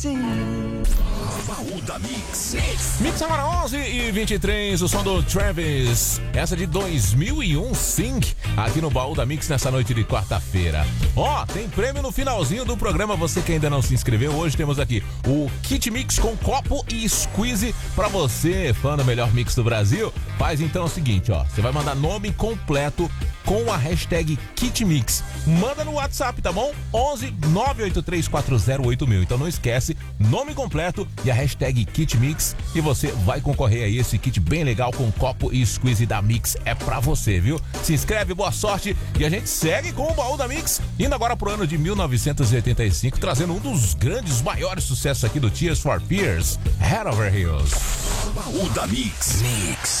Baú da Mix. Mix agora 11h23, o som do Travis. Essa de 2001, Sing, aqui no Baú da Mix nessa noite de quarta-feira. Ó, tem prêmio no finalzinho do programa. Você que ainda não se inscreveu, hoje temos aqui o Kit Mix com copo e squeeze pra você, fã do melhor mix do Brasil. Faz então o seguinte, ó, você vai mandar nome completo com a hashtag Kit Mix. Manda no WhatsApp, tá bom? 11 983408000. Então não esquece, nome completo e a hashtag Kit Mix, e você vai concorrer a esse kit bem legal com copo e squeeze da Mix. É pra você, viu? Se inscreve, boa sorte, e a gente segue com o Baú da Mix, indo agora pro ano de 1985, trazendo um dos grandes, maiores sucessos aqui do Tears for Fears, Head Over Heels. Baú da Mix.